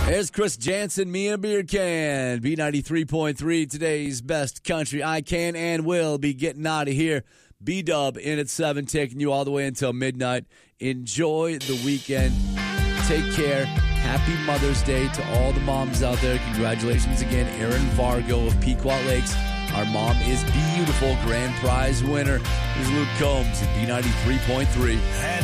There's Chris Jansen, me and a beer can. B93.3, today's best country. I can and will be getting out of here. B-Dub in at 7, taking you all the way until midnight. Enjoy the weekend. Take care. Happy Mother's Day to all the moms out there. Congratulations again, Erin Vargo of Pequot Lakes. Our mom is beautiful. Grand prize winner is Luke Combs at B93.3.